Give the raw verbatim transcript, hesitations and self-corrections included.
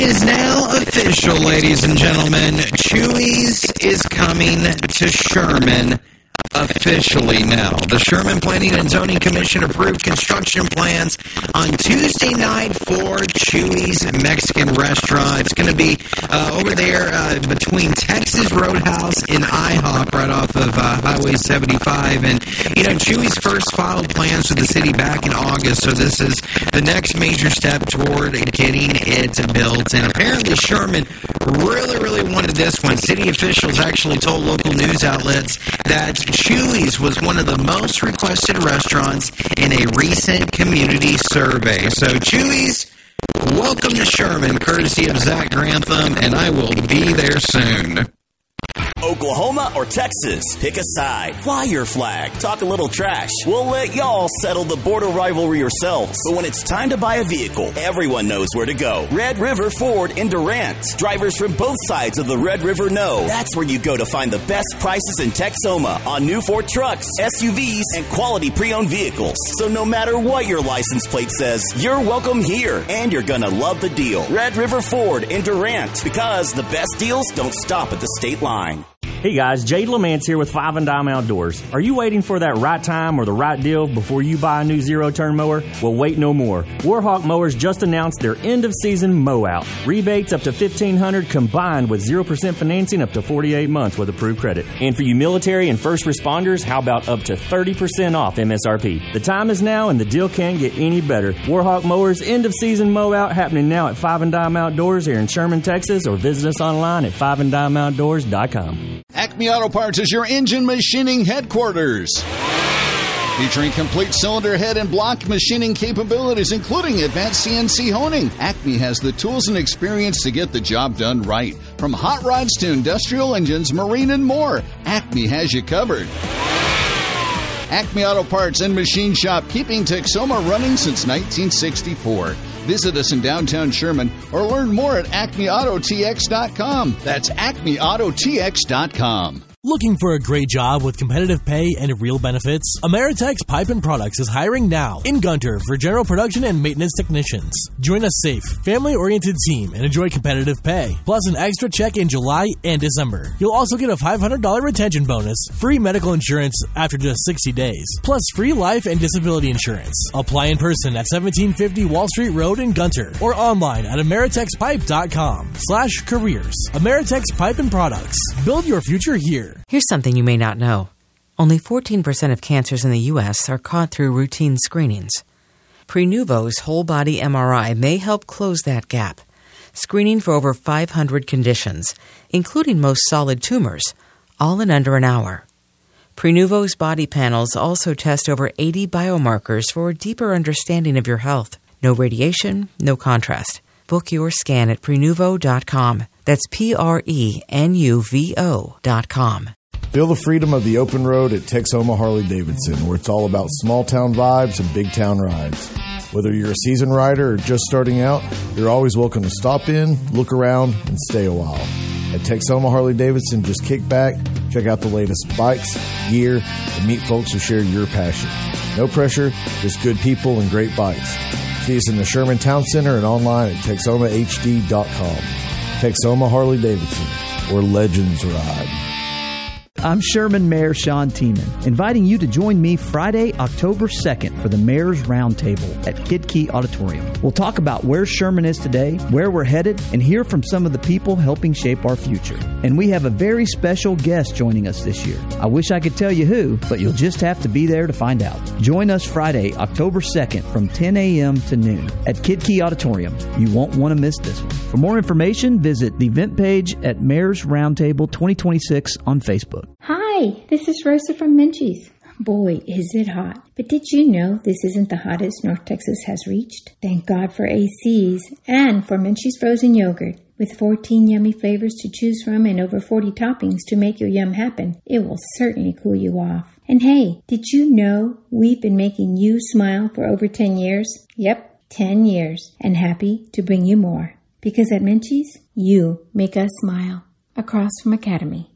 is now official, ladies and gentlemen. Chuy's is coming to Sherman officially now. The Sherman Planning and Zoning Commission approved construction plans on Tuesday night for Chuy's Mexican Restaurant. It's going to be uh, over there uh, between Texas Roadhouse and IHOP right off of uh, Highway seventy-five. And, you know, Chuy's first filed plans with the city back in August, so this is the next major step toward getting it built. And apparently Sherman really, really wanted this one. City officials actually told local news outlets that Chuy's was one of the most requested restaurants in a recent community survey. So Chuy's, welcome to Sherman, courtesy of Zach Grantham, and I will be there soon. Oklahoma or Texas? Pick a side. Fly your flag. Talk a little trash. We'll let y'all settle the border rivalry yourselves. But when it's time to buy a vehicle, everyone knows where to go. Red River Ford in Durant. Drivers from both sides of the Red River know that's where you go to find the best prices in Texoma on new Ford trucks, S U Vs, and quality pre-owned vehicles. So no matter what your license plate says, you're welcome here, and you're gonna love the deal. Red River Ford in Durant, because the best deals don't stop at the state line. Hey guys, Jade Lamance here with Five and Dime Outdoors. Are you waiting for that right time or the right deal before you buy a new zero-turn mower? Well, wait no more. Warhawk Mowers just announced their end-of-season mow-out. Rebates up to fifteen hundred dollars combined with zero percent financing up to forty-eight months with approved credit. And for you military and first responders, how about up to thirty percent off M S R P? The time is now and the deal can't get any better. Warhawk Mowers end-of-season mow-out happening now at Five and Dime Outdoors here in Sherman, Texas, or visit us online at five and dime outdoors dot com. Acme Auto Parts is your engine machining headquarters. Featuring complete cylinder head and block machining capabilities, including advanced C N C honing. Acme has the tools and experience to get the job done right. From hot rods to industrial engines, marine, and more, Acme has you covered. Acme Auto Parts and Machine Shop, keeping Texoma running since nineteen sixty-four. Visit us in downtown Sherman or learn more at acme auto t x dot com. That's acme auto t x dot com. Looking for a great job with competitive pay and real benefits? Ameritex Pipe and Products is hiring now in Gunter for general production and maintenance technicians. Join a safe, family-oriented team and enjoy competitive pay, plus an extra check in July and December. You'll also get a five hundred dollars retention bonus, free medical insurance after just sixty days, plus free life and disability insurance. Apply in person at seventeen fifty Wall Street Road in Gunter or online at ameritex pipe dot com slash careers. Ameritex Pipe and Products. Build your future here. Here's something you may not know. Only fourteen percent of cancers in the U S are caught through routine screenings. Prenuvo's whole-body M R I may help close that gap, screening for over five hundred conditions, including most solid tumors, all in under an hour. Prenuvo's body panels also test over eighty biomarkers for a deeper understanding of your health. No radiation, no contrast. Book your scan at prenuvo dot com. That's P R E N U V O dot com. Feel the freedom of the open road at Texoma Harley-Davidson, where it's all about small-town vibes and big-town rides. Whether you're a seasoned rider or just starting out, you're always welcome to stop in, look around, and stay a while. At Texoma Harley-Davidson, just kick back, check out the latest bikes, gear, and meet folks who share your passion. No pressure, just good people and great bikes. See us in the Sherman Town Center and online at texoma h d dot com. Texoma Harley-Davidson, where legends ride. I'm Sherman Mayor Sean Tiemann, inviting you to join me Friday, October second for the Mayor's Roundtable at Kid Key Auditorium. We'll talk about where Sherman is today, where we're headed, and hear from some of the people helping shape our future. And we have a very special guest joining us this year. I wish I could tell you who, but you'll just have to be there to find out. Join us Friday, October second from ten a.m. to noon at Kid Key Auditorium. You won't want to miss this one. For more information, visit the event page at Mayor's Roundtable twenty twenty-six on Facebook. Hi, this is Rosa from Menchie's. Boy, is it hot. But did you know this isn't the hottest North Texas has reached? Thank God for A Cs and for Menchie's frozen yogurt. With fourteen yummy flavors to choose from and over forty toppings to make your yum happen, it will certainly cool you off. And hey, did you know we've been making you smile for over ten years? Yep, ten years. And happy to bring you more. Because at Menchie's, you make us smile. Across from Academy.